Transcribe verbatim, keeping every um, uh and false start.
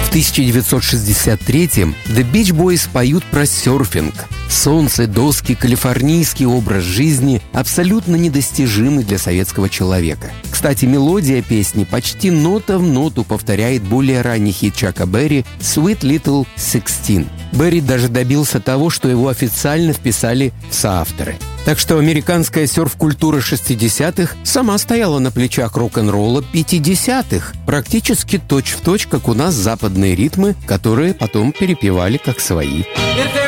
В тысяча девятьсот шестьдесят третьем The Beach Boys поют про серфинг. Солнце, доски, калифорнийский образ жизни абсолютно недостижимый для советского человека. Кстати, мелодия песни почти нота в ноту повторяет более ранний хит Чака Берри «Sweet Little Sixteen». Берри даже добился того, что его официально вписали в соавторы. Так что американская серф-культура шестидесятых сама стояла на плечах рок-н-ролла пятидесятых, практически точь-в-точь, как у нас западные ритмы, которые потом перепевали как свои.